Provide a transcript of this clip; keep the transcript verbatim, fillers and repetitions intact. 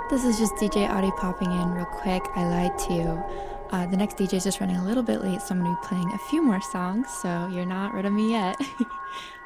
This is just D J Audie popping in real quick. I lied to you. Uh, the next D J is just running a little bit late, so I'm going to be playing a few more songs, so you're not rid of me yet.